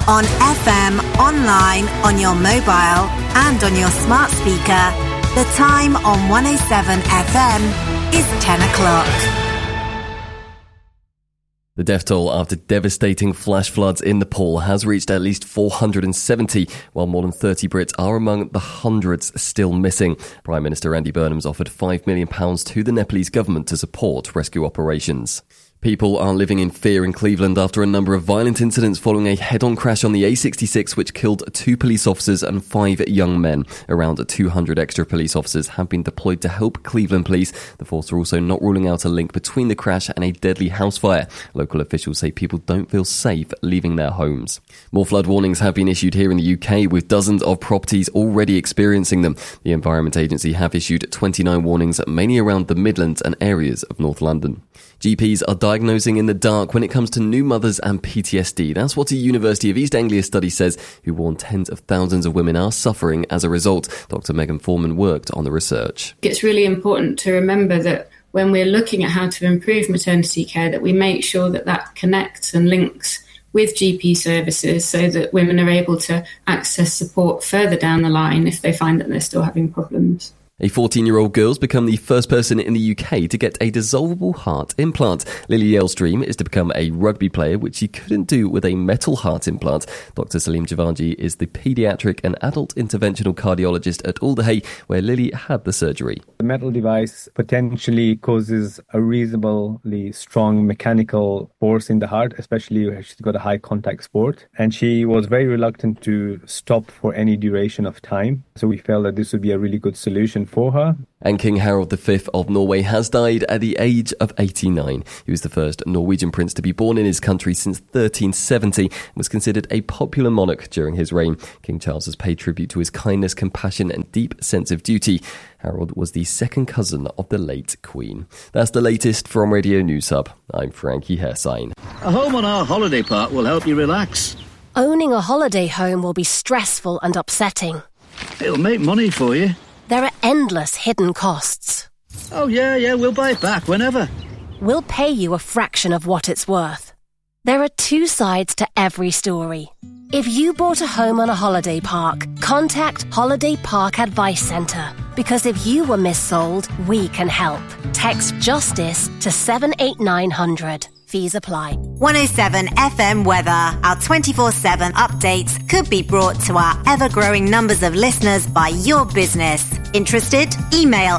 on FM, online, on your mobile and on your smart speaker. The time on 107 FM is 10 o'clock. The death toll after devastating flash floods in Nepal has reached at least 470, while more than 30 Brits are among the hundreds still missing. Prime Minister Andy Burnham's offered £5 million to the Nepalese government to support rescue operations. People are living in fear in Cleveland after a number of violent incidents following a head-on crash on the A66 which killed 2 police officers and 5 young men. Around 200 extra police officers have been deployed to help Cleveland police. The force are also not ruling out a link between the crash and a deadly house fire. Local officials say people don't feel safe leaving their homes. More flood warnings have been issued here in the UK, with dozens of properties already experiencing them. The Environment Agency have issued 29 warnings, mainly around the Midlands and areas of North London. GPs are diagnosing in the dark when it comes to new mothers and PTSD. That's what a University of East Anglia study says, who warned tens of thousands of women are suffering as a result. Dr. Megan Foreman worked on the research. It's really important to remember that when we're looking at how to improve maternity care, that we make sure that that connects and links with GP services so that women are able to access support further down the line if they find that they're still having problems. A 14-year-old girl's become the first person in the UK to get a dissolvable heart implant. Lily Yale's dream is to become a rugby player, which she couldn't do with a metal heart implant. Dr. Salim Javanji is the paediatric and adult interventional cardiologist at Alderhay, where Lily had the surgery. The metal device potentially causes a reasonably strong mechanical force in the heart, especially if she's got a high contact sport. And she was very reluctant to stop for any duration of time. So we felt that this would be a really good solution for her. And King Harald V of Norway has died at the age of 89. He was the first Norwegian prince to be born in his country since 1370 and was considered a popular monarch during his reign. King Charles has paid tribute to his kindness, compassion and deep sense of duty. Harold was the second cousin of the late Queen. That's the latest from Radio News Hub. I'm Frankie Hersign. A home on our holiday park will help you relax. Owning a holiday home will be stressful and upsetting. It'll make money for you. There are endless hidden costs. Oh, yeah, we'll buy it back whenever. We'll pay you a fraction of what it's worth. There are 2 sides to every story. If you bought a home on a holiday park, contact Holiday Park Advice Centre. Because if you were missold, we can help. Text JUSTICE to 78900. Fees apply. 107 FM weather. Our 24/7 updates could be brought to our ever-growing numbers of listeners by your business. Interested? Email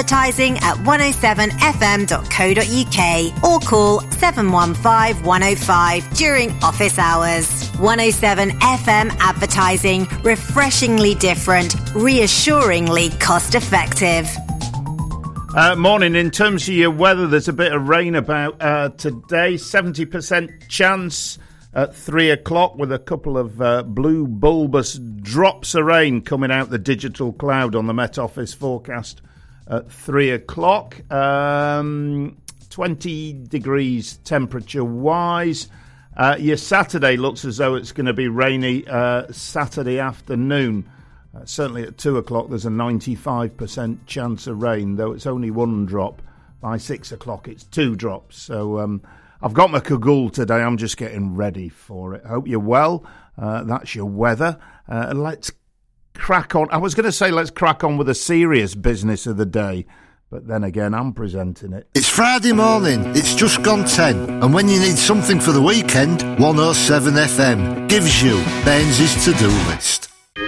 advertising@107fm.co.uk or call 715 105 during office hours. 107 FM advertising. Refreshingly different, reassuringly cost-effective. Morning. In terms of your weather, there's a bit of rain about today. 70% chance at 3 o'clock with a couple of blue bulbous drops of rain coming out the digital cloud on the Met Office forecast at 3 o'clock. 20 degrees temperature-wise. Your Saturday looks as though it's going to be rainy Saturday afternoon. Certainly at 2 o'clock there's a 95% chance of rain, though it's only 1 drop. By 6 o'clock it's 2 drops. So I've got my cagoule today. I'm just getting ready for it. Hope you're well. That's your weather. Let's crack on. I was going to say let's crack on with the serious business of the day, but then again I'm presenting it. It's Friday morning. It's just gone 10. And when you need something for the weekend, 107 FM gives you Baines's to-do list.